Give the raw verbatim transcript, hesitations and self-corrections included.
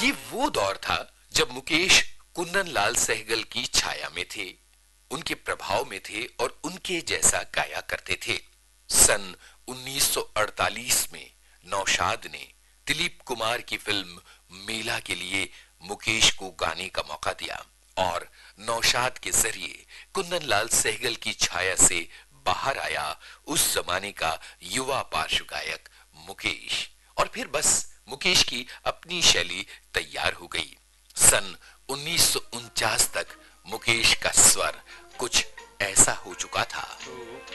ये वो दौर था जब मुकेश कुंदन लाल सहगल की छाया में थे, उनके प्रभाव में थे और उनके जैसा गाया करते थे। सन उन्नीस सौ अड़तालीस में नौशाद ने दिलीप कुमार की फिल्म मेला के लिए मुकेश को गाने का मौका दिया और नौशाद के जरिए कुंदन लाल सहगल की छाया से बाहर आया उस जमाने का युवा पार्श्व गायक मुकेश। और फिर बस मुकेश की अपनी शैली तैयार हो गई। सन उन्नीस सौ उनचास तक मुकेश का स्वर कुछ ऐसा हो चुका था।